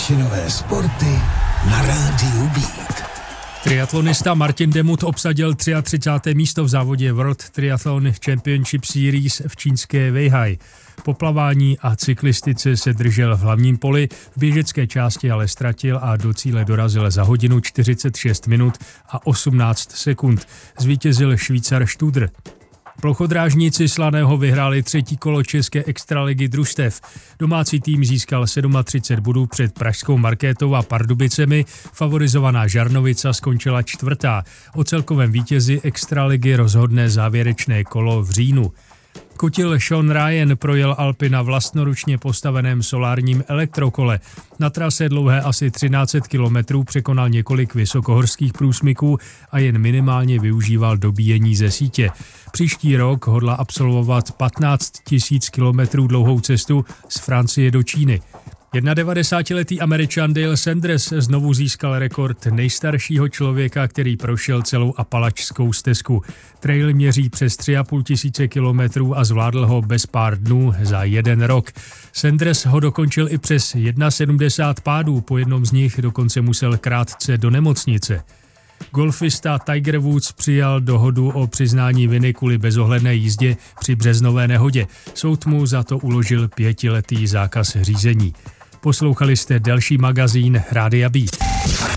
Vyšinové sporty na rádiu Beat. Triatlonista Martin Demut obsadil 33. místo v závodě World Triathlon Championship Series v čínské Weihai. Po plavání a cyklistice se držel v hlavním poli, v běžecké části ale ztratil a do cíle dorazil za hodinu 46 minut a 18 sekund. Zvítězil Švýcar Studer. Plochodrážníci Slaného vyhráli třetí kolo české extraligy družstev. Domácí tým získal 37 bodů před pražskou Markétou a Pardubicemi, favorizovaná Žarnovica skončila čtvrtá. O celkovém vítězi extraligy rozhodne závěrečné kolo v říjnu. Kutil Sean Ryan projel Alpy na vlastnoručně postaveném solárním elektrokole. Na trase dlouhé asi 1300 kilometrů překonal několik vysokohorských průsmyků a jen minimálně využíval dobíjení ze sítě. Příští rok hodlá absolvovat 15 000 kilometrů dlouhou cestu z Francie do Číny. 91letý Američan Dale Sanders znovu získal rekord nejstaršího člověka, který prošel celou Apalačskou stezku. Trail měří přes 3500 kilometrů a zvládl ho bez pár dnů za 1 rok. Sanders ho dokončil i přes 71 pádů, po jednom z nich dokonce musel krátce do nemocnice. Golfista Tiger Woods přijal dohodu o přiznání viny kvůli bezohledné jízdě při březnové nehodě. Soud mu za to uložil 5letý zákaz řízení. Poslouchali jste další magazín Rádia Beat.